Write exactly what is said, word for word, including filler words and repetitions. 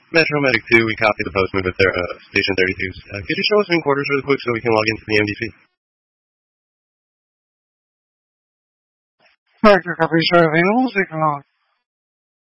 Metro Medic two, we copied the postman with their uh, Station thirty-twos. Uh, could you show us in quarters really quick so we can log into the M D C? Factor copies are available, so you can log.